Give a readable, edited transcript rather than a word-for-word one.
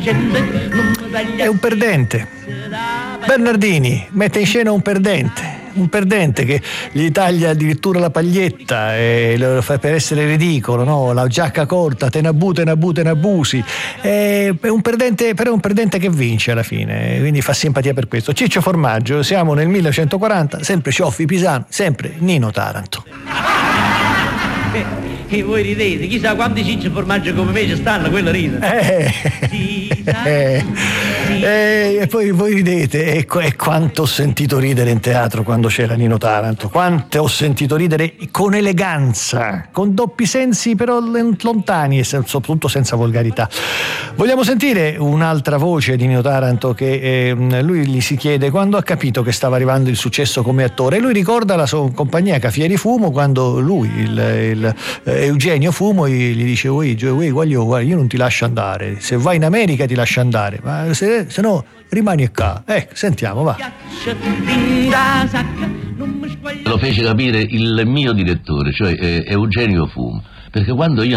È un perdente. Bernardini mette in scena un perdente che gli taglia addirittura la paglietta e lo fa per essere ridicolo, no? La giacca corta, te ne abusi. È un perdente, però è un perdente che vince alla fine, quindi fa simpatia per questo. Ciccio Formaggio, siamo nel 1940, sempre Cioffi Pisano, sempre Nino Taranto. E voi ridete, chissà quanti Ciccio Formaggio come me ci stanno, quello ride. E poi voi ridete, e quanto ho sentito ridere in teatro quando c'era Nino Taranto, quante ho sentito ridere con eleganza, con doppi sensi però lontani e soprattutto senza volgarità. Vogliamo sentire un'altra voce di Nino Taranto che lui gli si chiede quando ha capito che stava arrivando il successo come attore, e lui ricorda la sua compagnia Cafieri Fumo, quando lui, il Eugenio Fumo, gli dice guarda, io non ti lascio andare, se vai in America ti lascio andare, ma se no rimani qua. Sentiamo, va. Lo fece capire il mio direttore, cioè Eugenio Fumo, perché quando io